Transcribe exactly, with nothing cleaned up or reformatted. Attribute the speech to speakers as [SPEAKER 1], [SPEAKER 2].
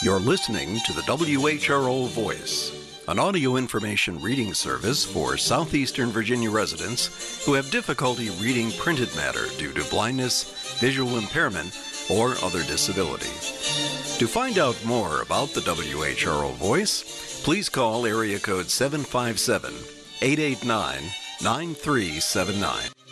[SPEAKER 1] You're listening to the W H R O Voice, an audio information reading service for southeastern Virginia residents who have difficulty reading printed matter due to blindness, visual impairment, or other disability. To find out more about the W H R O Voice, please call area code seven five seven, eight eight nine, nine three seven nine.